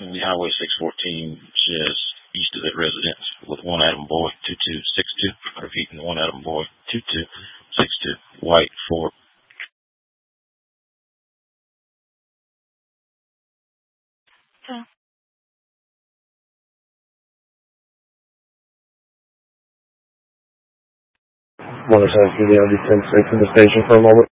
The Highway 614 says east of that residence with 1 Adam Boy 2262. Repeating, 1 Adam Boy 2262. White 4. One more time, can you descend to the station for a moment?